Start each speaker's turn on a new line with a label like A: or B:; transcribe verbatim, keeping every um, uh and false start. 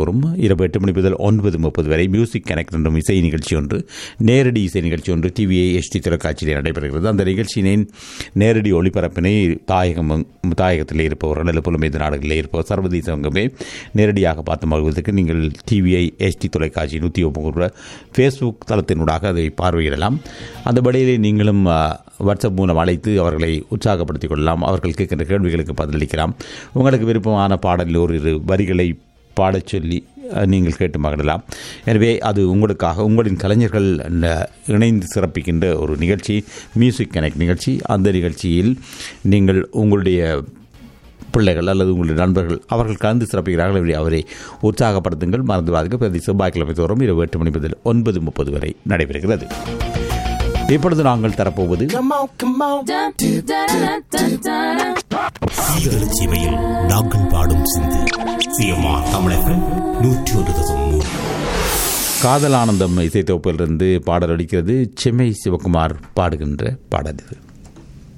A: தோறும் இரவு எட்டு மணி முதல் ஒன்பது முப்பது வரை மியூசிக் கனெக்ட் என்றும் இசை நிகழ்ச்சி ஒன்று, நேரடி இசை நிகழ்ச்சி ஒன்று டிவிஐ எஸ்டி தொலைக்காட்சியில் நடைபெறுகிறது. அந்த நிகழ்ச்சியின் நேரடி ஒளிபரப்பினை தாயகம் தாயகத்தில் இருப்பவர்கள் அல்லது புலமைந்த நாடுகளில் இருப்பவர் சர்வதேச அங்கமே நேரடியாக பார்த்து மகிழ்வதற்கு நீங்கள் டிவிஐ எஸ்டி தொலைக்காட்சி நூற்றி ஒன்பது ஃபேஸ்புக் தளத்தினூடாக அதை பார்வையிடலாம். அந்த வழியிலே நீங்களும் வாட்ஸ்அப் மூலம் அழைத்து அவர்களை உற்சாகப்படுத்திக் கொள்ளலாம். அவர்கள் கேட்கின்ற கேள்விகளுக்கு பதிலளிக்கலாம். உங்களுக்கு விருப்பமான பாடலில் ஒரு இரு வரிகளை பாடச் சொல்லி நீங்கள் கேட்டு மகிழலாம். எனவே அது உங்களுக்காக உங்களின் கலைஞர்கள் இணைந்து சிறப்பிக்கின்ற ஒரு நிகழ்ச்சி, மியூசிக் கனெக்ட் நிகழ்ச்சி. அந்த நிகழ்ச்சியில் நீங்கள் உங்களுடைய பிள்ளைகள் அல்லது உங்களுடைய நண்பர்கள் அவர்கள் கலந்து சிறப்புகிறார்கள். அவரை உற்சாகப்படுத்துங்கள். மறந்துவார்கள். பிரதி செவ்வாய்க்கிழமை தோறும் இரவு எட்டு மணி முதல் ஒன்பது முப்பது வரை நடைபெறுகிறது. இப்பொழுது நாங்கள் தரப்போவது
B: சீமையில் நாங்கள் பாடும் சிந்து
A: காதல் ஆனந்தம் இசைத்தொகுப்பிலிருந்து பாடல் அளிக்கிறது. செம்மை சிவகுமார் பாடுகின்ற பாடல் இது.